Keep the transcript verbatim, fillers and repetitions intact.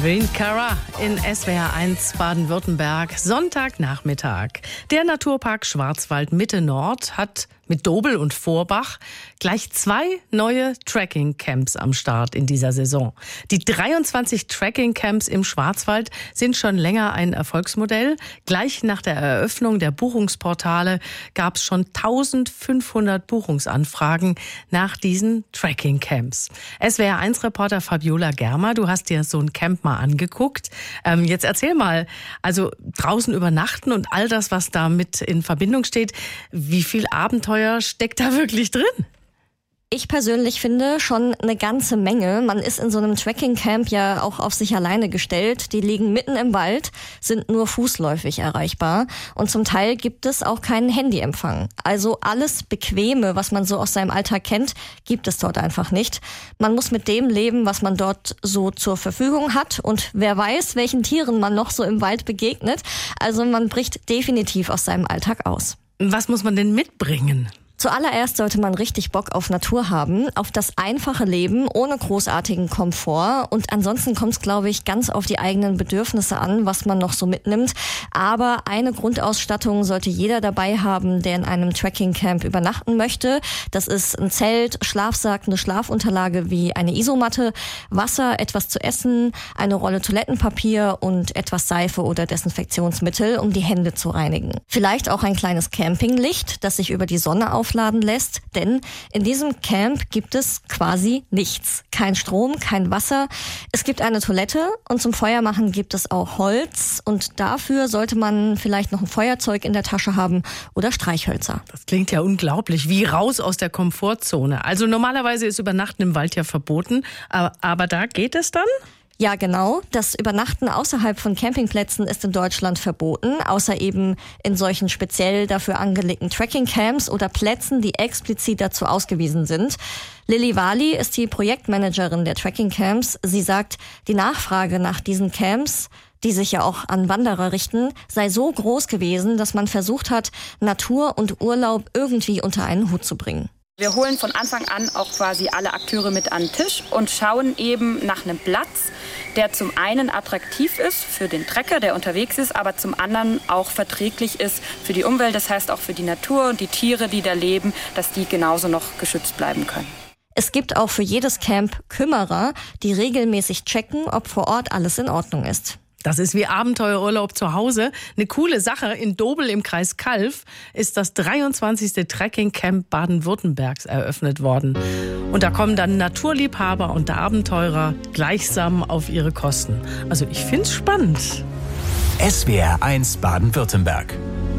Irene Cara in S W R eins Baden-Württemberg, Sonntagnachmittag. Der Naturpark Schwarzwald Mitte Nord hat mit Dobel und Vorbach gleich zwei neue Trekking-Camps am Start in dieser Saison. Die dreiundzwanzig Trekking-Camps im Schwarzwald sind schon länger ein Erfolgsmodell. Gleich nach der Eröffnung der Buchungsportale gab es schon eintausendfünfhundert Buchungsanfragen nach diesen Trekking-Camps. S W R eins Reporter Fabiola Germer, du hast dir so ein Camp mal angeguckt. Ähm, jetzt erzähl mal, also draußen übernachten und all das, was damit in Verbindung steht, wie viel Abenteuer steckt da wirklich drin? Ich persönlich finde schon eine ganze Menge. Man ist in so einem Trekking-Camp ja auch auf sich alleine gestellt. Die liegen mitten im Wald, sind nur fußläufig erreichbar. Und zum Teil gibt es auch keinen Handyempfang. Also alles Bequeme, was man so aus seinem Alltag kennt, gibt es dort einfach nicht. Man muss mit dem leben, was man dort so zur Verfügung hat. Und wer weiß, welchen Tieren man noch so im Wald begegnet. Also man bricht definitiv aus seinem Alltag aus. Was muss man denn mitbringen? Zuallererst sollte man richtig Bock auf Natur haben, auf das einfache Leben ohne großartigen Komfort. Und ansonsten kommt es, glaube ich, ganz auf die eigenen Bedürfnisse an, was man noch so mitnimmt. Aber eine Grundausstattung sollte jeder dabei haben, der in einem Trekking-Camp übernachten möchte. Das ist ein Zelt, Schlafsack, eine Schlafunterlage wie eine Isomatte, Wasser, etwas zu essen, eine Rolle Toilettenpapier und etwas Seife oder Desinfektionsmittel, um die Hände zu reinigen. Vielleicht auch ein kleines Campinglicht, das sich über die Sonne aufladen lässt, denn in diesem Camp gibt es quasi nichts. Kein Strom, kein Wasser. Es gibt eine Toilette und zum Feuermachen gibt es auch Holz und dafür sollte man vielleicht noch ein Feuerzeug in der Tasche haben oder Streichhölzer. Das klingt ja unglaublich, wie raus aus der Komfortzone. Also normalerweise ist Übernachten im Wald ja verboten, aber, aber da geht es dann? Ja, genau. Das Übernachten außerhalb von Campingplätzen ist in Deutschland verboten, außer eben in solchen speziell dafür angelegten Trekking-Camps oder Plätzen, die explizit dazu ausgewiesen sind. Lilly Wali ist die Projektmanagerin der Trekking-Camps. Sie sagt, die Nachfrage nach diesen Camps, die sich ja auch an Wanderer richten, sei so groß gewesen, dass man versucht hat, Natur und Urlaub irgendwie unter einen Hut zu bringen. Wir holen von Anfang an auch quasi alle Akteure mit an den Tisch und schauen eben nach einem Platz, der zum einen attraktiv ist für den Trekker, der unterwegs ist, aber zum anderen auch verträglich ist für die Umwelt, das heißt auch für die Natur und die Tiere, die da leben, dass die genauso noch geschützt bleiben können. Es gibt auch für jedes Camp Kümmerer, die regelmäßig checken, ob vor Ort alles in Ordnung ist. Das ist wie Abenteuerurlaub zu Hause. Eine coole Sache. In Dobel im Kreis Calw ist das dreiundzwanzigste Trekking-Camp Baden-Württembergs eröffnet worden. Und da kommen dann Naturliebhaber und Abenteurer gleichsam auf ihre Kosten. Also ich find's spannend. S W R eins Baden-Württemberg.